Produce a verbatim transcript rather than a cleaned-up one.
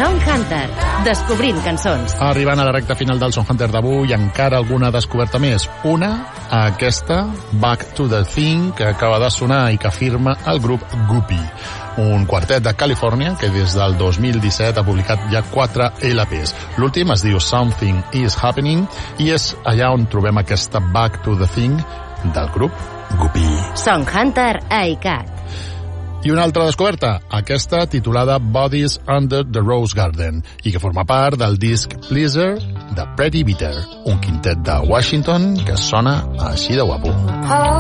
Song Hunter, descobrint cançons. Arribant a la recta final del Song Hunter d'avui, encara alguna descoberta més. Una, aquesta, Back to the Thing, que acaba de sonar i que firma el grup Guppy, un quartet de Califòrnia que des del dos mil disset ha publicat ja quatre L Ps. L'últim es diu Something is Happening i és allà on trobem aquesta Back to the Thing del grup Guppy. Song Hunter a I C A T. I una altra descoberta, aquesta titulada Bodies Under the Rose Garden, i que forma part del disc Pleaser de Pretty Bitter, un quintet de Washington que sona així de guapo.